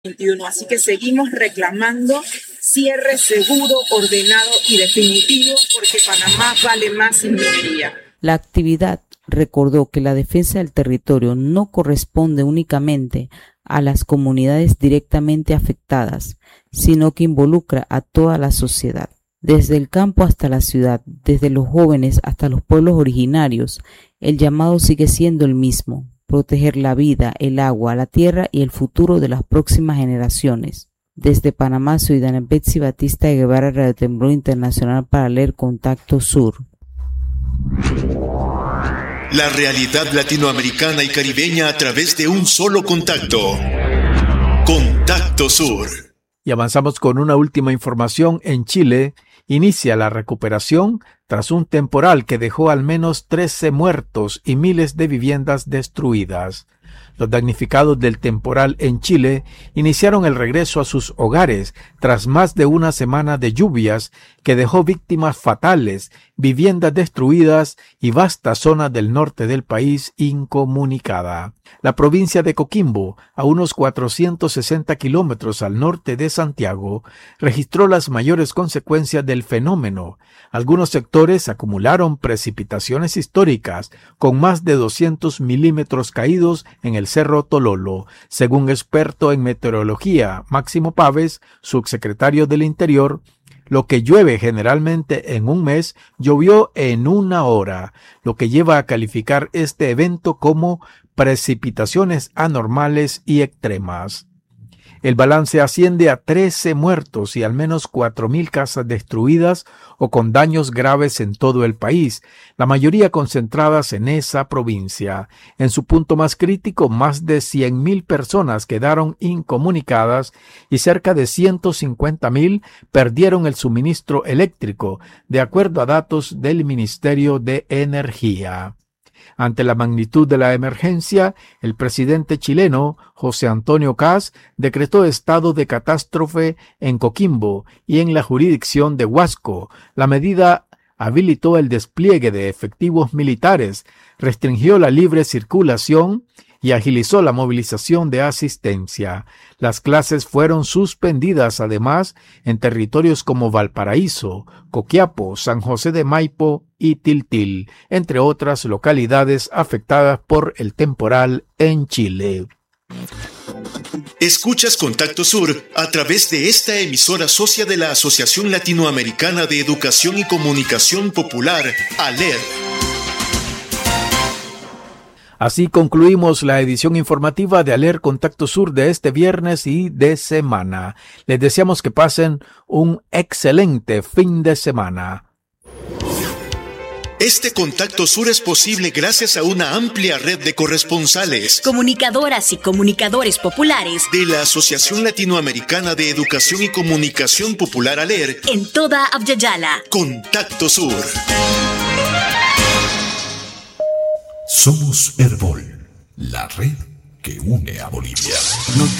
2021. Así que seguimos reclamando cierre seguro, ordenado y definitivo, porque Panamá vale más sin minería. La actividad recordó que la defensa del territorio no corresponde únicamente a las comunidades directamente afectadas, sino que involucra a toda la sociedad. Desde el campo hasta la ciudad, desde los jóvenes hasta los pueblos originarios, el llamado sigue siendo el mismo: proteger la vida, el agua, la tierra y el futuro de las próximas generaciones. Desde Panamá, ciudadana Betsy Batista de Guevara, Radio Temblor Internacional para leer Contacto Sur. La realidad latinoamericana y caribeña a través de un solo contacto. Contacto Sur. Y avanzamos con una última información. En Chile inicia la recuperación tras un temporal que dejó al menos 13 muertos y miles de viviendas destruidas. Los damnificados del temporal en Chile iniciaron el regreso a sus hogares tras más de una semana de lluvias que dejó víctimas fatales, viviendas destruidas y vastas zonas del norte del país incomunicada. La provincia de Coquimbo, a unos 460 kilómetros al norte de Santiago, registró las mayores consecuencias del fenómeno. Algunos sectores acumularon precipitaciones históricas, con más de 200 milímetros caídos en el Cerro Tololo, según experto en meteorología Máximo Paves, subsecretario del Interior. Lo que llueve generalmente en un mes, llovió en una hora, lo que lleva a calificar este evento como precipitaciones anormales y extremas. El balance asciende a 13 muertos y al menos 4.000 casas destruidas o con daños graves en todo el país, la mayoría concentradas en esa provincia. En su punto más crítico, más de 100.000 personas quedaron incomunicadas y cerca de 150.000 perdieron el suministro eléctrico, de acuerdo a datos del Ministerio de Energía. Ante la magnitud de la emergencia, el presidente chileno, José Antonio Kast, decretó estado de catástrofe en Coquimbo y en la jurisdicción de Huasco. La medida habilitó el despliegue de efectivos militares, restringió la libre circulación y agilizó la movilización de asistencia. Las clases fueron suspendidas además en territorios como Valparaíso, Coquiapo, San José de Maipo y Tiltil, entre otras localidades afectadas por el temporal en Chile. Escuchas Contacto Sur a través de esta emisora socia de la Asociación Latinoamericana de Educación y Comunicación Popular, ALER. Así concluimos la edición informativa de ALER Contacto Sur de este viernes y de semana. Les deseamos que pasen un excelente fin de semana. Este Contacto Sur es posible gracias a una amplia red de corresponsales, comunicadoras y comunicadores populares de la Asociación Latinoamericana de Educación y Comunicación Popular, ALER, en toda Abya-Yala. Contacto Sur. Somos Herbol, la red que une a Bolivia.